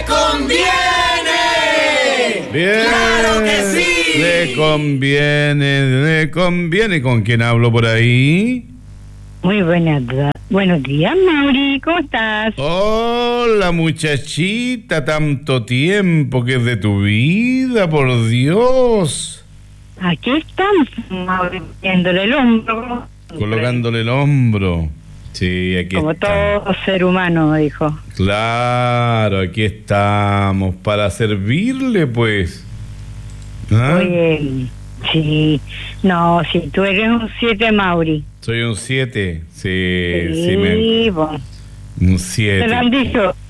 conviene! Bien. ¡Claro que sí! Le conviene. ¿Con quién hablo por ahí? Muy buenos días, Mauri, ¿cómo estás? Hola, muchachita, tanto tiempo que es de tu vida, por Dios. Aquí estamos, Mauri, viéndole el hombro. Colocándole el hombro. Sí, aquí Como estamos. todo ser humano, dijo. Claro, aquí estamos para servirle, pues. ¿Ah? Oye, sí, no, si tú eres un 7, Mauri. Soy un 7. Sí, Un 7. te lo han dicho,